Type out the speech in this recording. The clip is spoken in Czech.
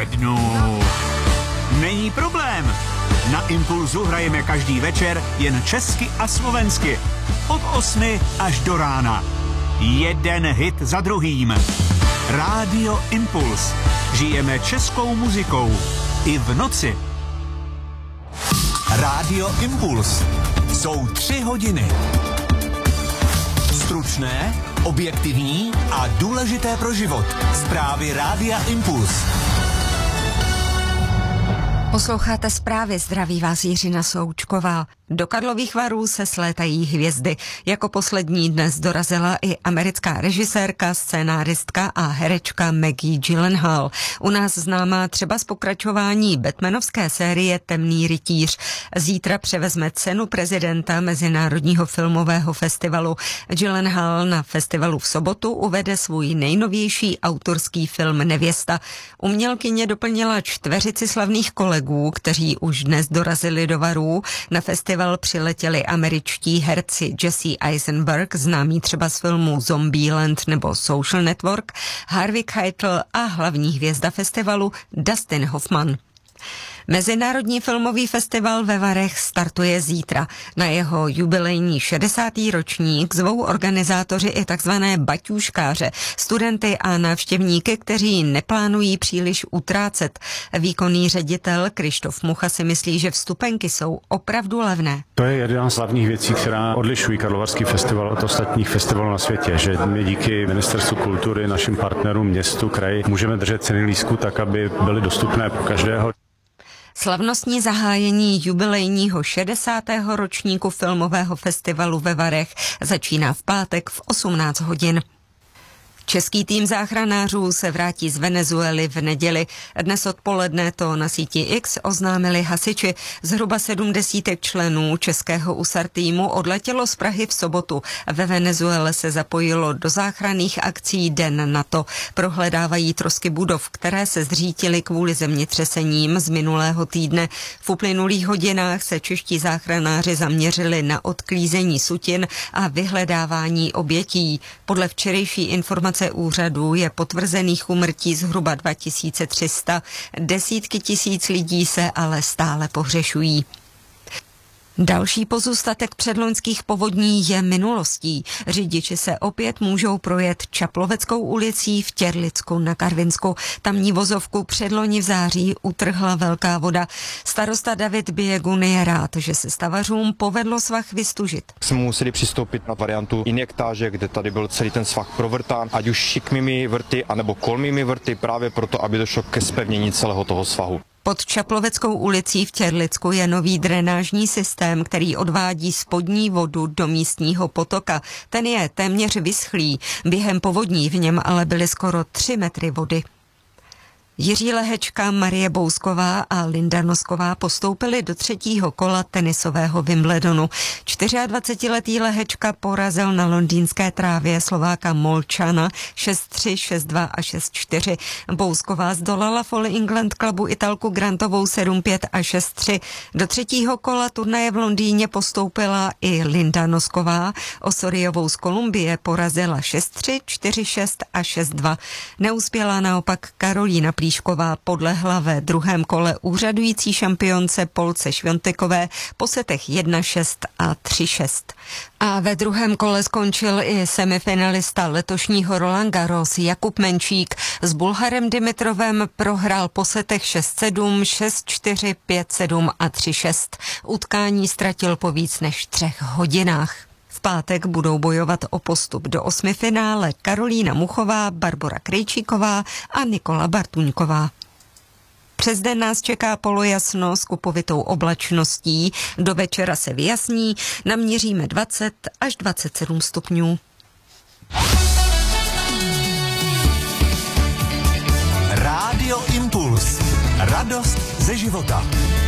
lednu. Není problém. Na Impulzu hrajeme každý večer jen česky a slovensky. Od 8 až do rána. Jeden hit za druhým. Rádio Impuls. Žijeme českou muzikou. I v noci. Rádio Impuls. Jsou 3 hodiny. Stručné, objektivní a důležité pro život. Zprávy Rádia Impuls. Posloucháte zprávy, zdraví vás Jiřina Součková. Do Karlových Varů se slétají hvězdy. Jako poslední dnes dorazila i americká režisérka, scénáristka a herečka Maggie Gyllenhaal. U nás známá třeba z pokračování Batmanovské série Temný rytíř. Zítra převezme cenu prezidenta Mezinárodního filmového festivalu. Gyllenhaal na festivalu v sobotu uvede svůj nejnovější autorský film Nevěsta. Umělkyně doplnila 4 slavných kolegů, kteří už dnes dorazili do Varů. Na festival přiletěli američtí herci Jesse Eisenberg, známý třeba z filmu Zombieland nebo Social Network, Harvey Keitel a hlavní hvězda festivalu Dustin Hoffman. Mezinárodní filmový festival ve Varech startuje zítra. Na jeho jubilejní 60. ročník zvou organizátoři i takzvané baťůškáře, studenty a návštěvníky, kteří neplánují příliš utrácet. Výkonný ředitel Krištof Mucha si myslí, že vstupenky jsou opravdu levné. To je jedna z hlavních věcí, která odlišují Karlovarský festival od ostatních festivalů na světě, že my díky Ministerstvu kultury, našim partnerům, městu, kraji, můžeme držet ceny lístků tak, aby byly dostupné pro každého. Slavnostní zahájení jubilejního 60. ročníku filmového festivalu ve Varech začíná v pátek v 18 hodin. Český tým záchranářů se vrátí z Venezuely v neděli. Dnes odpoledne to na síti X oznámili hasiči. Zhruba 70 členů českého USAR týmu odletělo z Prahy v sobotu. Ve Venezuele se zapojilo do záchranných akcí Den NATO. Prohledávají trosky budov, které se zřítily kvůli zemětřesením z minulého týdne. V uplynulých hodinách se čeští záchranáři zaměřili na odklízení sutin a vyhledávání obětí. Podle včerejší informace úřadu je potvrzených úmrtí zhruba 2300, desítky tisíc lidí se ale stále pohřešují. Další pozůstatek předloňských povodní je minulostí. Řidiči se opět můžou projet Čaploveckou ulicí v Těrlicku na Karvinsku. Tamní vozovku předloni v září utrhla velká voda. Starosta David Biegun je rád, že se stavařům povedlo svah vystužit. Jsme museli přistoupit na variantu injektáže, kde tady byl celý ten svah provrtán, ať už šikmými vrty, anebo kolmými vrty, právě proto, aby došlo ke zpevnění celého toho svahu. Pod Čaploveckou ulicí v Těrlicku je nový drenážní systém, který odvádí spodní vodu do místního potoka. Ten je téměř vyschlý. Během povodní v něm ale byly skoro 3 metry vody. Jiří Lehečka, Marie Bousková a Linda Nosková postoupili do 3. kola tenisového Wimbledonu. 24letý Lehečka porazil na londýnské trávě Slováka Molčana 6-3, 6-2 a 6-4. Bousková zdolala v All England Clubu Italku Grantovou 7-5 a 6-3. Do 3. kola turnaje v Londýně postoupila i Linda Nosková. Osorijovou z Kolumbie porazila 6-3, 4-6 a 6-2. Neuspěla naopak Karolína Plíšková, podlehla ve 2. kole úřadující šampionce Polce Šviontekové po setech 1-6 a 3-6. A ve 2. kole skončil i semifinalista letošního Roland Garros Jakub Menčík. S Bulharem Dimitrovem prohrál po setech 6-7, 6-4, 5-7 a 3-6. Utkání ztratil po víc než 3 hodinách. V pátek budou bojovat o postup do 8. finále Karolína Muchová, Barbora Krejčíková a Nikola Bartuňková. Přes den nás čeká polojasno s kupovitou oblačností. Do večera se vyjasní, naměříme 20 až 27 stupňů. Rádio Impuls. Radost ze života.